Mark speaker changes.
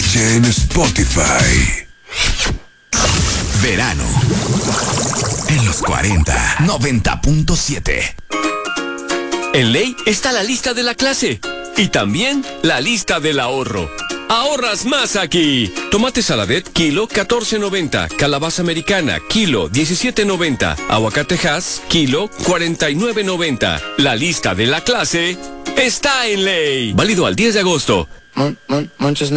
Speaker 1: ya en Spotify.
Speaker 2: Verano. En los 40. 90.7.
Speaker 3: En Ley está la lista de la clase y también la lista del ahorro. ¡Ahorras más aquí! Tomate Saladet, kilo, 14.90. Calabaza americana, kilo, 17.90. Aguacate Hass, kilo, 49.90. La lista de la clase está en Ley. Válido al 10 de agosto.
Speaker 4: Muchos